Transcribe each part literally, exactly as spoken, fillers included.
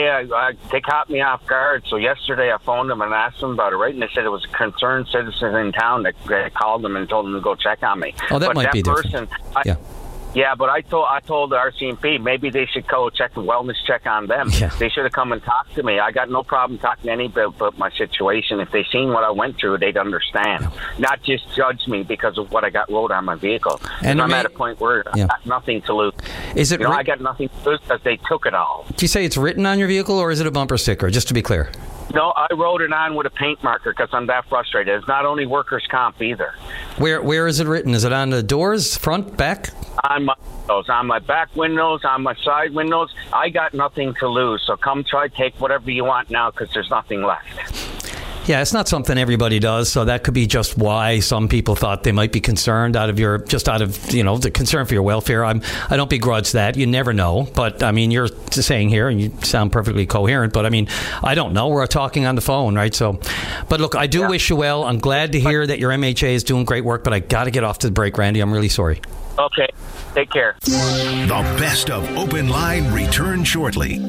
yesterday, I, I, they caught me off guard. So yesterday I phoned them and asked them about it, right? And they said it was a concerned citizen in town that, that called them and told them to go check on me. Oh, that but might that be person, different. I, yeah. Yeah, but I told I told the R C M P maybe they should go check a wellness check on them. Yeah. They should have come and talked to me. I got no problem talking to anybody about my situation. If they seen what I went through, they'd understand. Yeah. Not just judge me because of what I got wrote on my vehicle. And I'm may, at a point where yeah. I got nothing to lose. Is it? You know, ri- I got nothing to lose because they took it all. Do you say it's written on your vehicle or is it a bumper sticker? Just to be clear. No, I wrote it on with a paint marker because I'm that frustrated. It's not only workers' comp either. Where Where is it written? Is it on the doors, front, back? On my windows, on my back windows, on my side windows. I got nothing to lose, so come try, take whatever you want now because there's nothing left. Yeah, it's not something everybody does, so that could be just why some people thought they might be concerned out of your, just out of, you know, the concern for your welfare. I'm, I don't begrudge that. You never know. But, I mean, you're saying here, and you sound perfectly coherent, but, I mean, I don't know. We're talking on the phone, right? So, but look, I do yeah. wish you well. I'm glad to hear that your M H A is doing great work, but I got to get off to the break, Randy. I'm really sorry. Okay. Take care. The best of Open Line returns shortly.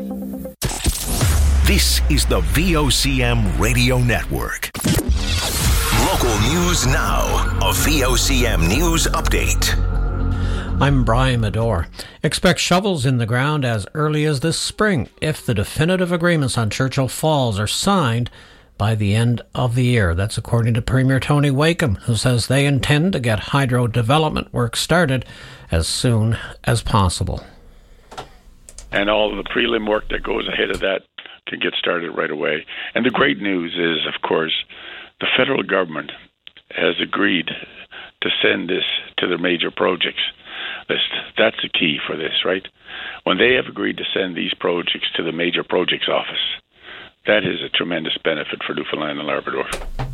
This is the V O C M Radio Network. Local news now. A V O C M News Update. I'm Brian Medore. Expect shovels in the ground as early as this spring if the definitive agreements on Churchill Falls are signed by the end of the year. That's according to Premier Tony Wakeham, who says they intend to get hydro development work started as soon as possible. And all of the prelim work that goes ahead of that can get started right away. And the great news is, of course, the federal government has agreed to send this to the major projects list. That's the key for this, right? When they have agreed to send these projects to the major projects office, that is a tremendous benefit for Newfoundland and Labrador.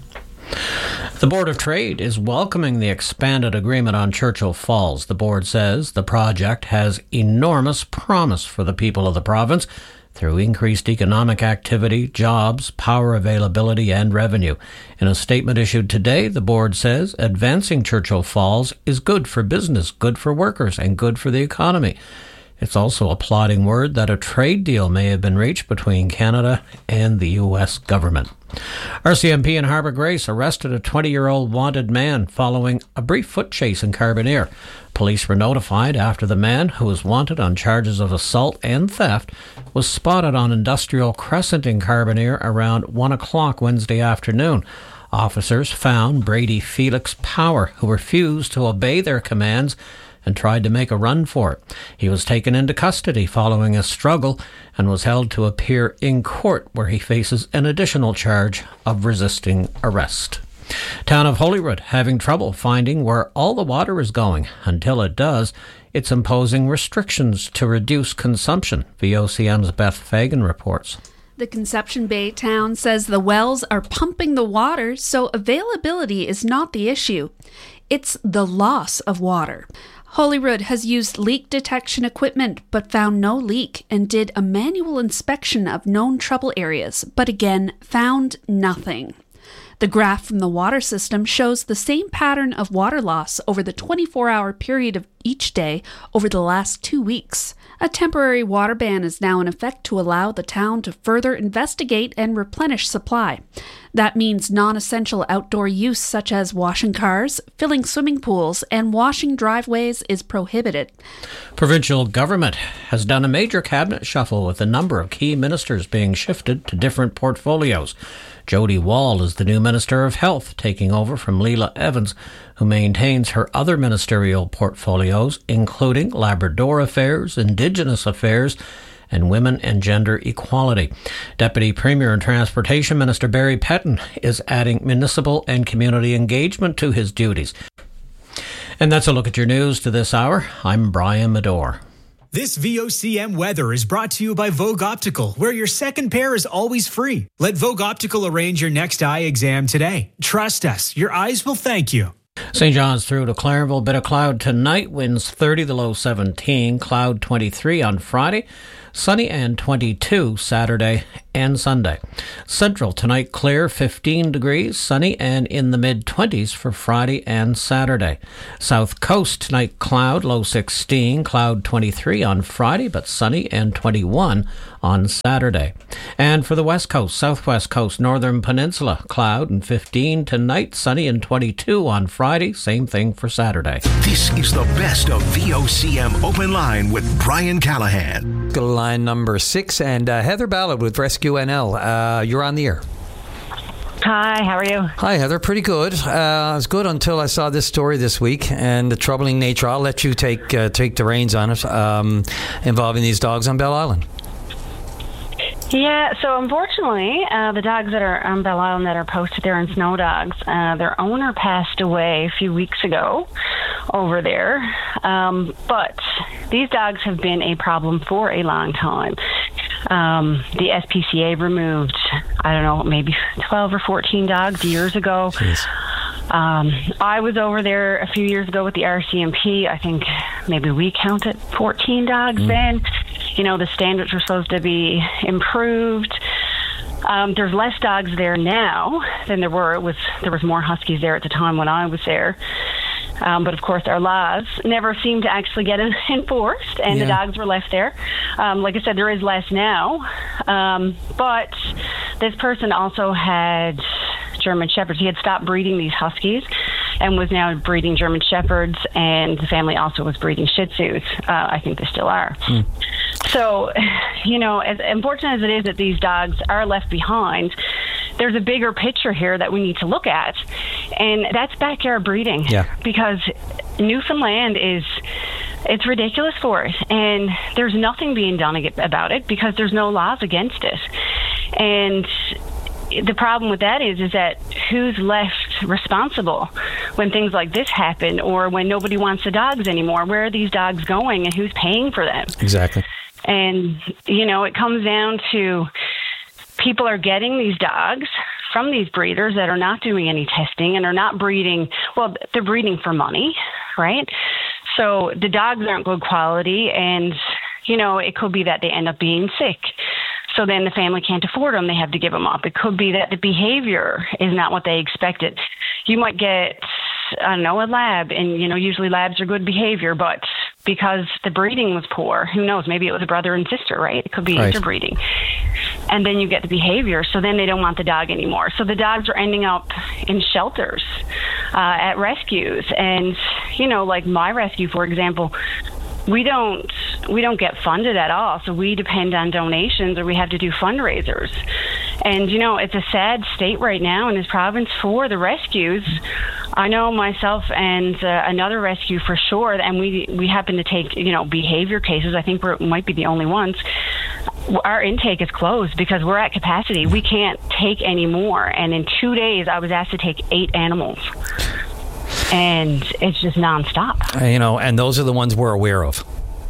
The Board of Trade is welcoming the expanded agreement on Churchill Falls. The board says the project has enormous promise for the people of the province through increased economic activity, jobs, power availability, and revenue. In a statement issued today, the board says advancing Churchill Falls is good for business, good for workers, and good for the economy. It's also a plodding word that a trade deal may have been reached between Canada and the U S government. R C M P in Harbour Grace arrested a twenty-year-old wanted man following a brief foot chase in Carbonear. Police were notified after the man, who was wanted on charges of assault and theft, was spotted on Industrial Crescent in Carbonear around one o'clock Wednesday afternoon. Officers found Brady Felix Power, who refused to obey their commands and tried to make a run for it. He was taken into custody following a struggle and was held to appear in court, where he faces an additional charge of resisting arrest. Town of Holyrood having trouble finding where all the water is going. Until it does, it's imposing restrictions to reduce consumption. V O C M's Beth Fagan reports. The Conception Bay town says the wells are pumping the water, so availability is not the issue. It's the loss of water. Holyrood has used leak detection equipment but found no leak and did a manual inspection of known trouble areas, but again found nothing. The graph from the water system shows the same pattern of water loss over the twenty-four hour period of each day over the last two weeks. A temporary water ban is now in effect to allow the town to further investigate and replenish supply. That means non-essential outdoor use such as washing cars, filling swimming pools, and washing driveways is prohibited. Provincial government has done a major cabinet shuffle with a number of key ministers being shifted to different portfolios. Jody Wall is the new Minister of Health, taking over from Leila Evans, who maintains her other ministerial portfolios, including Labrador Affairs, Indigenous Affairs, and Women and Gender Equality. Deputy Premier and Transportation Minister Barry Petton is adding municipal and community engagement to his duties. And that's a look at your news to this hour. I'm Brian Medore. This V O C M weather is brought to you by Vogue Optical, where your second pair is always free. Let Vogue Optical arrange your next eye exam today. Trust us, your eyes will thank you. Saint John's through to Clarenville, bit of cloud tonight, winds thirty, the low seventeen, cloud twenty-three on Friday. Sunny and twenty-two Saturday and Sunday. Central tonight clear, fifteen degrees, sunny and in the mid-twenties for Friday and Saturday. South Coast tonight cloud, low sixteen, cloud twenty-three on Friday, but sunny and twenty-one on Saturday. And for the West Coast, Southwest Coast, Northern Peninsula, cloud and fifteen tonight, sunny and twenty-two on Friday, same thing for Saturday. This is the best of V O C M Open Line with Brian Callahan. Go to line number six, and uh, Heather Ballard with Rescue N L. Uh, you're on the air. Hi, how are you? Hi, Heather. Pretty good. Uh, I was good until I saw this story this week and the troubling nature. I'll let you take uh, take the reins on it, um, involving these dogs on Belle Island. Yeah, so unfortunately, uh, the dogs that are on Belle Island that are posted there in Snow Dogs, uh, their owner passed away a few weeks ago over there. Um, but these dogs have been a problem for a long time. Um, the S P C A removed, I don't know, maybe twelve or fourteen dogs years ago. Um, I was over there a few years ago with the R C M P. I think maybe we counted fourteen dogs mm. then. You know, the standards were supposed to be improved. Um, there's less dogs there now than there were. It was there was more huskies there at the time when I was there. Um, but, of course, our laws never seemed to actually get enforced, and yeah. the dogs were left there. Um, like I said, there is less now. Um, but this person also had German Shepherds. He had stopped breeding these huskies and was now breeding German Shepherds, and the family also was breeding Shih Tzus. Uh, I think they still are. Hmm. So, you know, as unfortunate as it is that these dogs are left behind, there's a bigger picture here that we need to look at, and that's backyard breeding. Yeah. Because Newfoundland is, it's ridiculous for it, and there's nothing being done about it because there's no laws against it. And the problem with that is, is that who's left responsible when things like this happen, or when nobody wants the dogs anymore? Where are these dogs going, and who's paying for them? Exactly. And, you know, it comes down to people are getting these dogs from these breeders that are not doing any testing and are not breeding. Well, they're breeding for money, right? So the dogs aren't good quality, and, you know, it could be that they end up being sick. So then the family can't afford them. They have to give them up. It could be that the behavior is not what they expected. You might get, I don't know, a lab, and, you know, usually labs are good behavior, but because the breeding was poor, who knows, maybe it was a brother and sister, right? It could be right. interbreeding. And then you get the behavior, so then they don't want the dog anymore. So the dogs are ending up in shelters, uh, at rescues. And, you know, like my rescue, for example, we don't we don't get funded at all, so we depend on donations, or we have to do fundraisers. And, you know, it's a sad state right now in this province for the rescues. I know myself and uh, another rescue for sure, and we we happen to take, you know, behavior cases. I think we might be the only ones. Our intake is closed because we're at capacity. We can't take any more. And in two days, I was asked to take eight animals. And it's just nonstop. You know, and those are the ones we're aware of.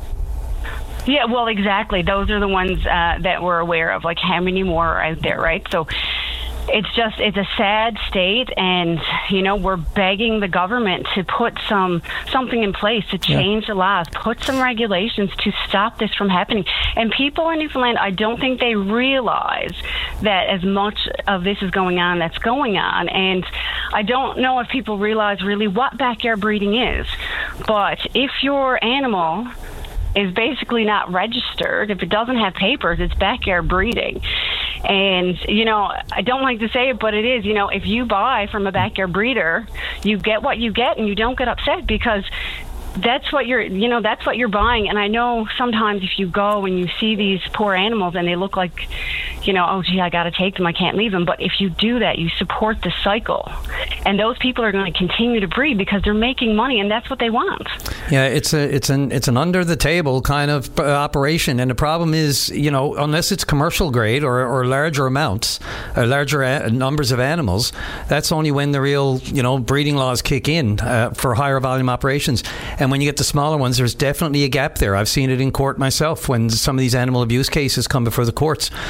Yeah, well, exactly. Those are the ones uh, that we're aware of, like how many more are out there, right? So it's just, it's a sad state, and, you know, we're begging the government to put some something in place to change yeah. the laws, put some regulations to stop this from happening. And people in Newfoundland, I don't think they realize that as much of this is going on that's going on. And I don't know if people realize really what backyard breeding is, but if your animal is basically not registered, if it doesn't have papers, it's backyard breeding. And, you know, I don't like to say it, but it is. You know, if you buy from a backyard breeder, you get what you get, and you don't get upset because that's what you're, you know, that's what you're buying. And I know sometimes if you go and you see these poor animals and they look like, you know, oh, gee, I got to take them, I can't leave them. But if you do that, you support the cycle. And those people are going to continue to breed because they're making money, and that's what they want. Yeah, it's a it's an it's an under the table kind of uh, operation, and the problem is, you know, unless it's commercial grade or, or larger amounts, or larger a- numbers of animals, that's only when the real, you know, breeding laws kick in uh, for higher volume operations. And when you get the smaller ones, there's definitely a gap there. I've seen it in court myself when some of these animal abuse cases come before the courts. Uh,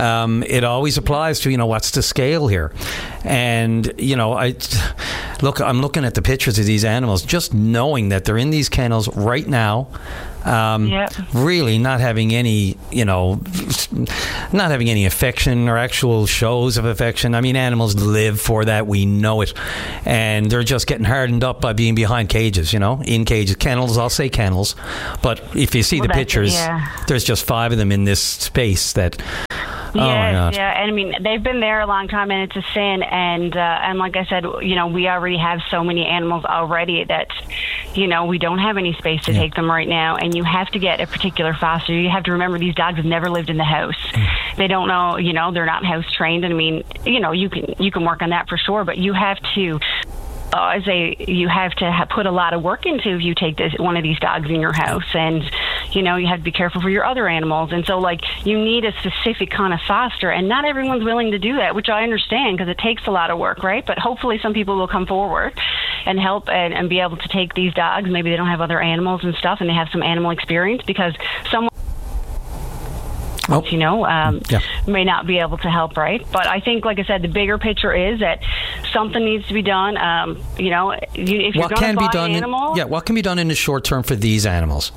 um, it always applies to, you know, what's the scale here? And, you know, I look, I'm looking at the pictures of these animals, just knowing that they're in these kennels right now. Um, yep. Really not having any, you know, not having any affection or actual shows of affection. I mean, animals live for that. We know it. And they're just getting hardened up by being behind cages, you know, in cages. Kennels, I'll say kennels. But if you see well, the pictures, yeah. there's just five of them in this space that... Yes, oh my God. yeah, and I mean they've been there a long time, and it's a sin. And uh, and like I said, you know, we already have so many animals already that, you know, we don't have any space to yeah. take them right now. And you have to get a particular foster. You have to remember these dogs have never lived in the house. Mm. They don't know, you know, they're not house trained. And I mean, you know, you can you can work on that for sure, but you have to. Uh, I say you have to ha- put a lot of work into if you take this one of these dogs in your house, and you know you have to be careful for your other animals. And so, like, you need a specific kind of foster, and not everyone's willing to do that, which I understand because it takes a lot of work, right? But hopefully, some people will come forward and help and, and be able to take these dogs. Maybe they don't have other animals and stuff, and they have some animal experience because someone. Oh. You know, um, yeah. may not be able to help, right? But I think, like I said, the bigger picture is that something needs to be done. Um, you know, you, if you're going to buy an animal... In, yeah, what can be done in the short term for these animals?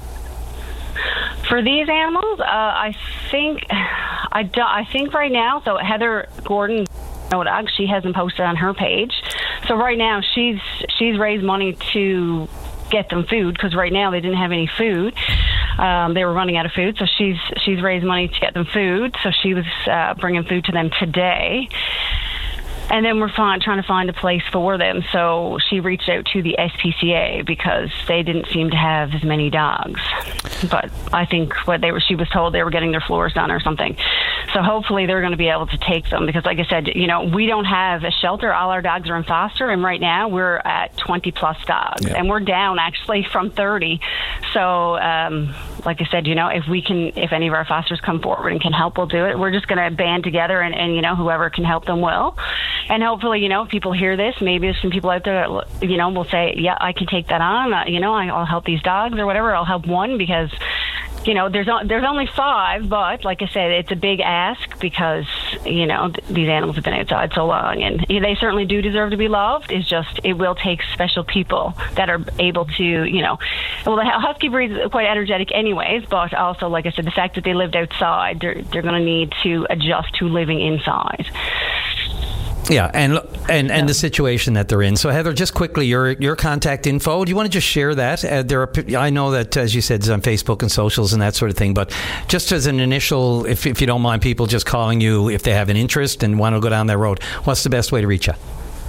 For these animals, uh, I think, I, do, I think right now, so Heather Gordon, she hasn't posted on her page. So right now, she's she's raised money to get them food because right now they didn't have any food. Um, they were running out of food, so she's she's raised money to get them food. So she was uh, bringing food to them today. And then we're find, trying to find a place for them. So she reached out to the S P C A because they didn't seem to have as many dogs. But I think what they were, she was told they were getting their floors done or something. So hopefully they're going to be able to take them because, like I said, you know, we don't have a shelter. All our dogs are in foster, and right now we're at twenty plus dogs, yeah. and we're down actually from thirty. So, um, like I said, you know, if we can, if any of our fosters come forward and can help, we'll do it. We're just going to band together, and, and you know, whoever can help them will. And hopefully, you know, if people hear this, maybe there's some people out there that, you know, will say, yeah, I can take that on. Uh, you know, I, I'll help these dogs or whatever. I'll help one because, you know, there's there's only five, but like I said, it's a big ask because, you know, th- these animals have been outside so long, and they certainly do deserve to be loved. It's just, it will take special people that are able to, you know, well, the Husky breed is quite energetic anyways, but also, like I said, the fact that they lived outside, they're, they're going to need to adjust to living inside. Yeah, and and and the situation that they're in. So, Heather, just quickly, your your contact info. Do you want to just share that? Uh, there are, I know that, as you said, it's on Facebook and socials and that sort of thing. But just as an initial, if if you don't mind, people just calling you if they have an interest and want to go down that road, what's the best way to reach you?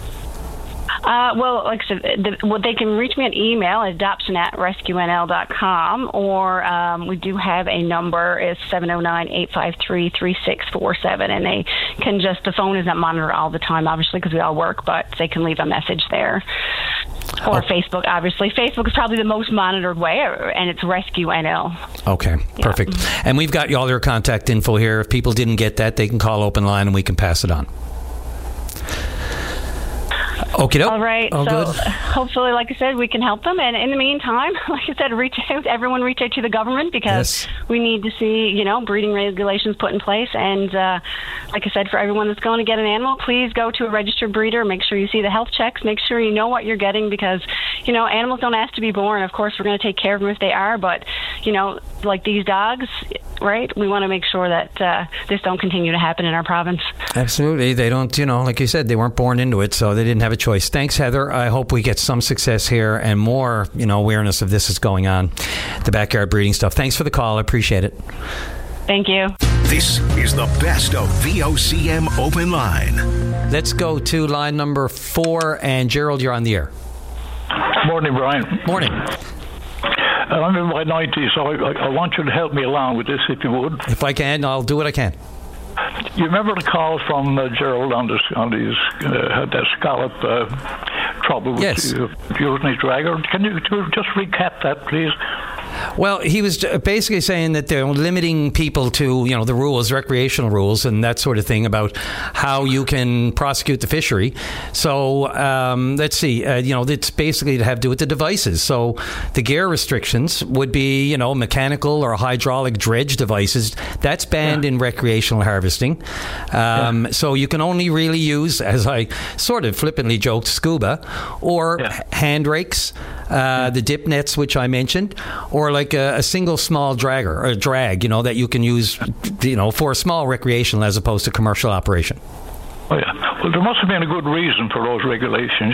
Uh, well, like I said, the, well, they can reach me at email at adoption at rescue n l dot com, or um, we do have a number, it's seven oh nine, eight five three, three six four seven, and they can just, the phone is not monitored all the time, obviously, because we all work, but they can leave a message there. Or oh. Facebook, obviously. Facebook is probably the most monitored way, and it's Rescue N L. Okay, yeah. Perfect. And we've got all your contact info here. If people didn't get that, they can call Open Line, and we can pass it on. Okay. All right. All so good. Hopefully, like I said, we can help them. And in the meantime, like I said, reach out. Everyone reach out to the government because yes. we need to see, you know, breeding regulations put in place. And uh, like I said, for everyone that's going to get an animal, please go to a registered breeder. Make sure you see the health checks. Make sure you know what you're getting because, you know, animals don't ask to be born. Of course, we're going to take care of them if they are. But, you know, like these dogs, right? We want to make sure that uh, this don't continue to happen in our province. Absolutely. They don't, you know, like you said, they weren't born into it, so they didn't have a choice. Thanks, Heather. I hope we get some success here and more, you know, awareness of this is going on, the backyard breeding stuff. Thanks for the call. I appreciate it. Thank you. This is the best of V O C M Open Line. Let's go to line number four. And Gerald, you're on the air. Morning, Brian. Morning. I'm in my nineties, so I, I want you to help me along with this, if you would. If I can, I'll do what I can. You remember the call from uh, Gerald on this on his uh, had that scallop uh, trouble with yes. uh, using his dragger? Can you just recap that, please? Well, he was basically saying that they're limiting people to, you know, the rules, recreational rules, and that sort of thing about how you can prosecute the fishery. So um, let's see, uh, you know, it's basically to have to do with the devices. So the gear restrictions would be, you know, mechanical or hydraulic dredge devices. That's banned yeah. in recreational harvesting. Um, yeah. So you can only really use, as I sort of flippantly joked, scuba or yeah. hand rakes, uh, yeah. the dip nets, which I mentioned, or like a, a single small dragger or a drag, you know, that you can use, you know, for a small recreational as opposed to commercial operation. Oh, yeah. Well, there must have been a good reason for those regulations.